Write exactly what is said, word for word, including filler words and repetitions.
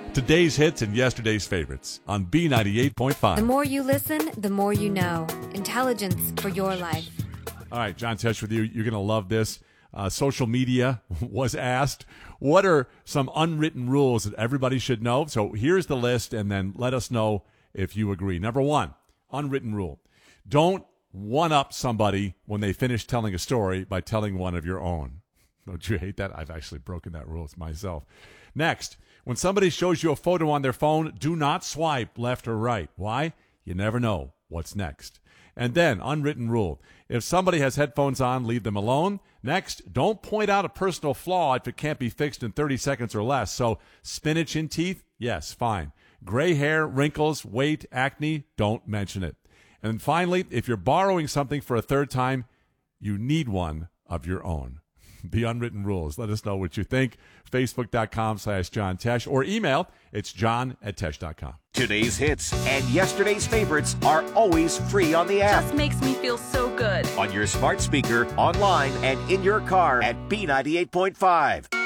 Today's hits and yesterday's favorites on B ninety-eight point five. The more you listen, the more you know. Intelligence for your life. All right, John Tesh with you. You're going to love this. Uh, social media was asked, what are some unwritten rules that everybody should know? So here's the list, and then let us know if you agree. Number one, unwritten rule. Don't one-up somebody when they finish telling a story by telling one of your own. Don't you hate that? I've actually broken that rule myself. Next, when somebody shows you a photo on their phone, do not swipe left or right. Why? You never know what's next. And then, unwritten rule. If somebody has headphones on, leave them alone. Next, don't point out a personal flaw if it can't be fixed in thirty seconds or less. So, spinach in teeth? Yes, fine. Gray hair, wrinkles, weight, acne? Don't mention it. And then finally, if you're borrowing something for a third time, you need one of your own. The unwritten rules. Let us know what you think. Facebook.com slash John Tesh or email. It's john at tesh dot com. Today's hits and yesterday's favorites are always free on the app. Just makes me feel so good. On your smart speaker, online, and in your car at B ninety-eight point five.